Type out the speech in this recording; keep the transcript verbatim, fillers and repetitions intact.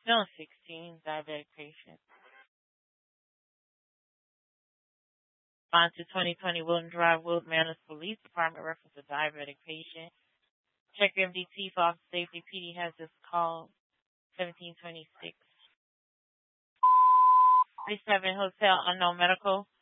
Still sixteen, diabetic patient. On to twenty twenty Wilton Drive, Wilton Manors Police Department, reference a diabetic patient. Check M D T for officer safety. P D has this call seventeen twenty-six. thirty-seven Hotel Unknown Medical.